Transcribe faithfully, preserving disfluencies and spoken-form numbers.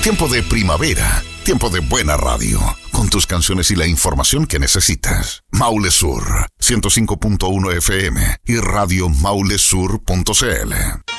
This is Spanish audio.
Tiempo de primavera, tiempo de buena radio, con tus canciones y la información que necesitas. Maule Sur, ciento cinco punto uno F M y radio maule sur punto c l.